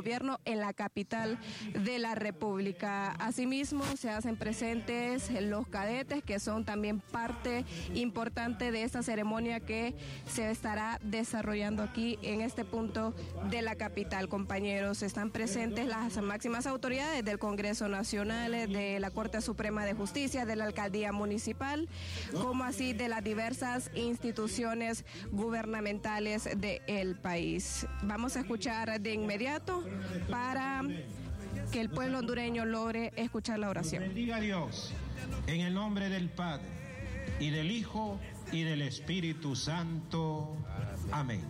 Gobierno en la capital de la República. Asimismo, se hacen presentes los cadetes, que son también parte importante de esta ceremonia que se estará desarrollando aquí en este punto de la capital. Compañeros, están presentes las máximas autoridades del Congreso Nacional, de la Corte Suprema de Justicia, de la Alcaldía Municipal, como así de las diversas instituciones gubernamentales del país. Vamos a escuchar de inmediato para que el pueblo hondureño logre escuchar la oración. Bendiga a Dios, en el nombre del Padre, y del Hijo, y del Espíritu Santo. Amén.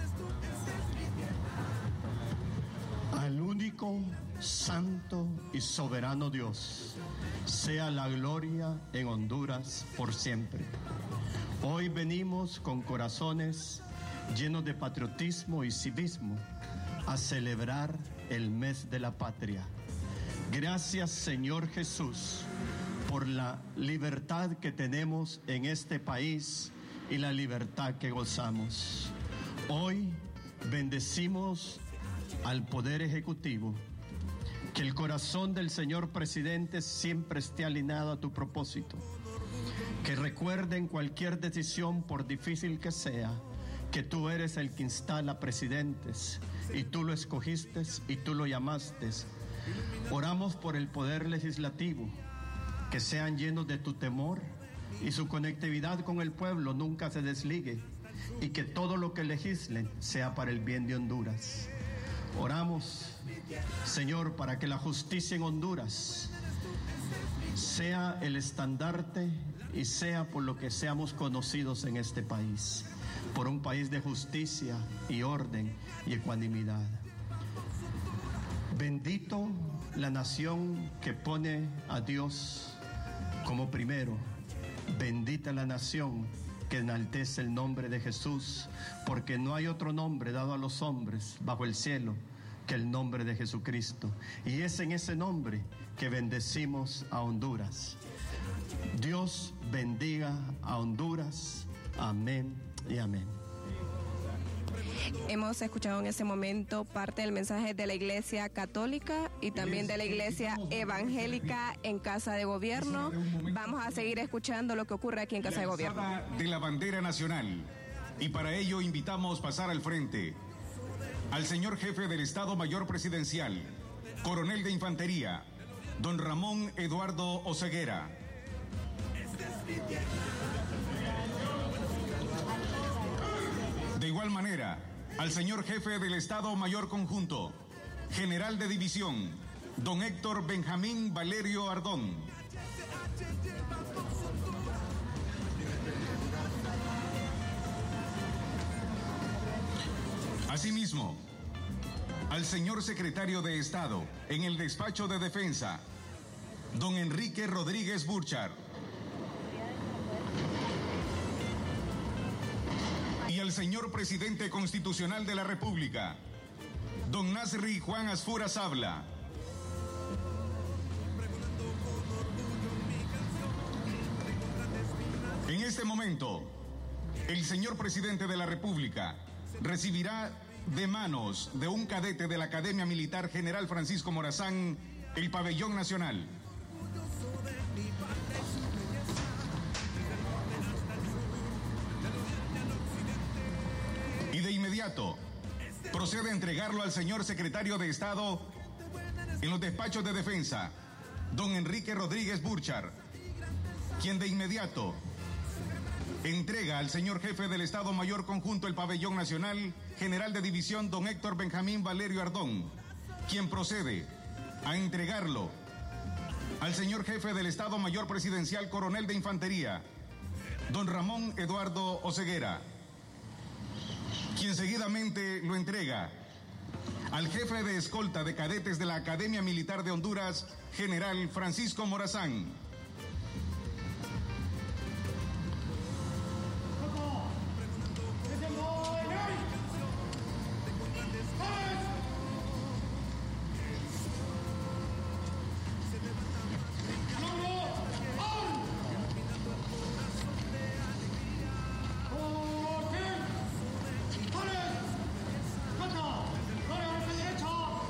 Al único, santo y soberano Dios, sea la gloria en Honduras por siempre. Hoy venimos con corazones llenos de patriotismo y civismo a celebrar el mes de la patria. Gracias, Señor Jesús, por la libertad que tenemos en este país y la libertad que gozamos. Hoy bendecimos al Poder Ejecutivo. Que el corazón del señor presidente siempre esté alineado a tu propósito. Que recuerden cualquier decisión, por difícil que sea, que tú eres el que instala presidentes y tú lo escogiste y tú lo llamaste. Oramos por el Poder Legislativo, que sean llenos de tu temor y su conectividad con el pueblo nunca se desligue, y que todo lo que legislen sea para el bien de Honduras. Oramos, Señor, para que la justicia en Honduras sea el estandarte y sea por lo que seamos conocidos en este país, por un país de justicia y orden y ecuanimidad. Bendito la nación que pone a Dios como primero. Bendita la nación que enaltece el nombre de Jesús, porque no hay otro nombre dado a los hombres bajo el cielo que el nombre de Jesucristo. Y es en ese nombre que bendecimos a Honduras. Dios bendiga a Honduras. Amén y amén. Hemos escuchado en este momento parte del mensaje de la Iglesia Católica y también de la Iglesia Evangélica en Casa de Gobierno. Vamos a seguir escuchando lo que ocurre aquí en Casa de Gobierno. De la bandera nacional, y para ello invitamos pasar al frente al señor jefe del Estado Mayor Presidencial, coronel de Infantería, don Ramón Eduardo Oceguera. De igual manera, al señor jefe del Estado Mayor Conjunto, general de división, don Héctor Benjamín Valerio Ardón. Asimismo, al señor secretario de Estado en el Despacho de Defensa, don Enrique Rodríguez Burchard. Y al señor presidente constitucional de la República, don Nasri Juan Asfura Sabla. En este momento, el señor presidente de la República recibirá de manos de un cadete de la Academia Militar General Francisco Morazán el pabellón nacional. Y de inmediato procede a entregarlo al señor secretario de Estado en los despachos de defensa, don Enrique Rodríguez Burchard, quien de inmediato entrega al señor jefe del Estado Mayor Conjunto el pabellón nacional, general de división don Héctor Benjamín Valerio Ardón, quien procede a entregarlo al señor jefe del Estado Mayor Presidencial, coronel de Infantería, don Ramón Eduardo Oceguera, quien seguidamente lo entrega al jefe de escolta de cadetes de la Academia Militar de Honduras, general Francisco Morazán.